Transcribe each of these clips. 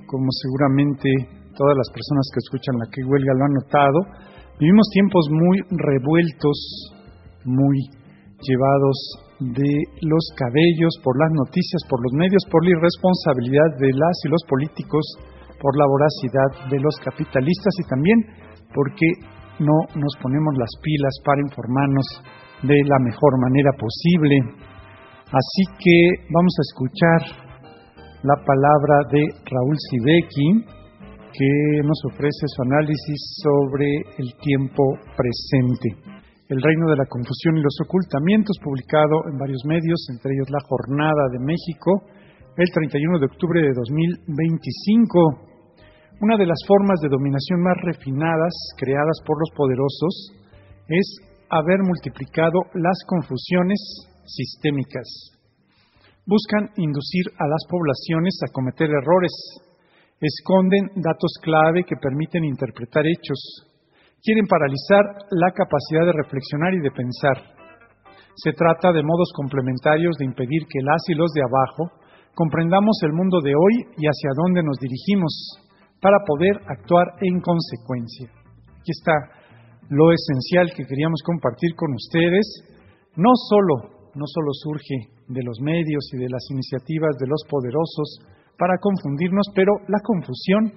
como seguramente todas las personas que escuchan La Que Huelga lo han notado, vivimos tiempos muy revueltos, muy llevados de los cabellos por las noticias, por los medios, por la irresponsabilidad de las y los políticos, por la voracidad de los capitalistas y también porque no nos ponemos las pilas para informarnos de la mejor manera posible. Así que vamos a escuchar la palabra de Raúl Sibeki, que nos ofrece su análisis sobre el tiempo presente. El reino de la confusión y los ocultamientos, publicado en varios medios, entre ellos La Jornada de México, el 31 de octubre de 2025. Una de las formas de dominación más refinadas creadas por los poderosos es haber multiplicado las confusiones sistémicas. Buscan inducir a las poblaciones a cometer errores, esconden datos clave que permiten interpretar hechos, quieren paralizar la capacidad de reflexionar y de pensar. Se trata de modos complementarios de impedir que las y los de abajo comprendamos el mundo de hoy y hacia dónde nos dirigimos, para poder actuar en consecuencia. Aquí está lo esencial que queríamos compartir con ustedes. No solo surge de los medios y de las iniciativas de los poderosos para confundirnos, pero la confusión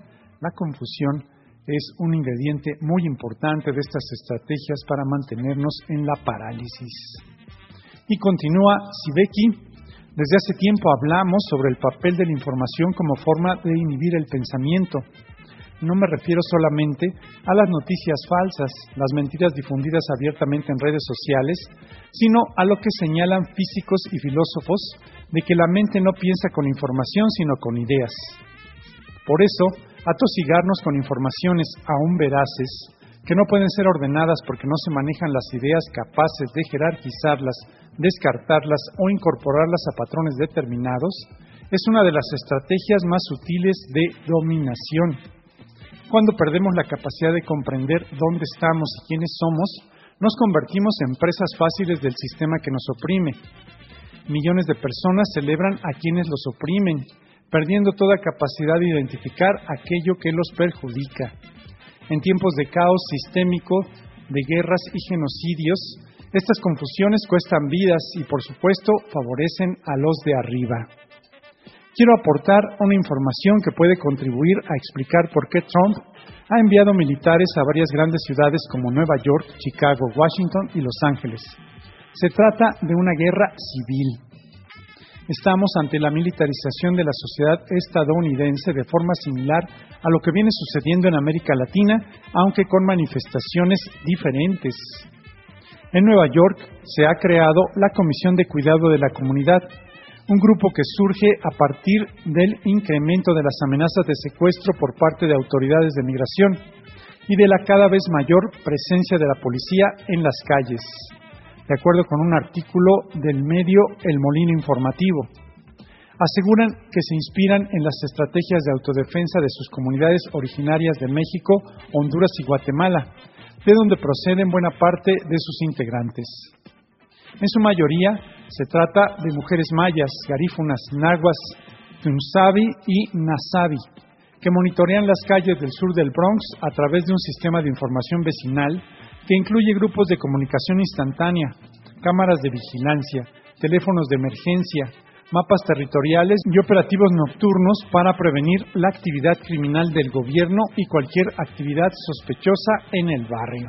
es un ingrediente muy importante de estas estrategias para mantenernos en la parálisis. Y continúa Sibeki. Desde hace tiempo hablamos sobre el papel de la información como forma de inhibir el pensamiento. No me refiero solamente a las noticias falsas, las mentiras difundidas abiertamente en redes sociales, sino a lo que señalan físicos y filósofos de que la mente no piensa con información, sino con ideas. Por eso, atosigarnos con informaciones aún veraces, que no pueden ser ordenadas porque no se manejan las ideas capaces de jerarquizarlas, descartarlas o incorporarlas a patrones determinados, es una de las estrategias más sutiles de dominación. Cuando perdemos la capacidad de comprender dónde estamos y quiénes somos, nos convertimos en presas fáciles del sistema que nos oprime. Millones de personas celebran a quienes los oprimen, perdiendo toda capacidad de identificar aquello que los perjudica. En tiempos de caos sistémico, de guerras y genocidios, estas confusiones cuestan vidas y, por supuesto, favorecen a los de arriba. Quiero aportar una información que puede contribuir a explicar por qué Trump ha enviado militares a varias grandes ciudades como Nueva York, Chicago, Washington y Los Ángeles. Se trata de una guerra civil. Estamos ante la militarización de la sociedad estadounidense de forma similar a lo que viene sucediendo en América Latina, aunque con manifestaciones diferentes. En Nueva York se ha creado la Comisión de Cuidado de la Comunidad, un grupo que surge a partir del incremento de las amenazas de secuestro por parte de autoridades de migración y de la cada vez mayor presencia de la policía en las calles, de acuerdo con un artículo del medio El Molino Informativo. Aseguran que se inspiran en las estrategias de autodefensa de sus comunidades originarias de México, Honduras y Guatemala, de donde proceden buena parte de sus integrantes. En su mayoría, se trata de mujeres mayas, garífunas, nahuas, tunsavi y nasavi, que monitorean las calles del sur del Bronx a través de un sistema de información vecinal que incluye grupos de comunicación instantánea, cámaras de vigilancia, teléfonos de emergencia, mapas territoriales y operativos nocturnos para prevenir la actividad criminal del gobierno y cualquier actividad sospechosa en el barrio.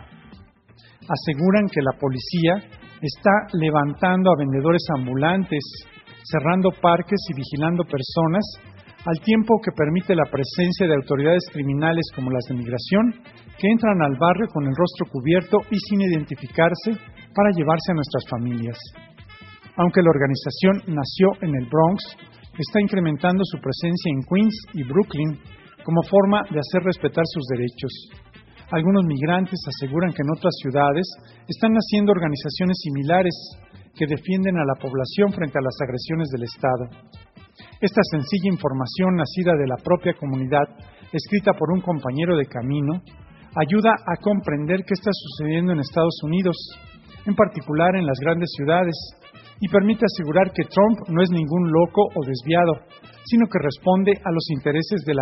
Aseguran que la policía está levantando a vendedores ambulantes, cerrando parques y vigilando personas, al tiempo que permite la presencia de autoridades criminales como las de migración, que entran al barrio con el rostro cubierto y sin identificarse para llevarse a nuestras familias. Aunque la organización nació en el Bronx, está incrementando su presencia en Queens y Brooklyn como forma de hacer respetar sus derechos. Algunos migrantes aseguran que en otras ciudades están naciendo organizaciones similares que defienden a la población frente a las agresiones del Estado. Esta sencilla información nacida de la propia comunidad, escrita por un compañero de camino, ayuda a comprender qué está sucediendo en Estados Unidos, en particular en las grandes ciudades, y permite asegurar que Trump no es ningún loco o desviado, sino que responde a los intereses de la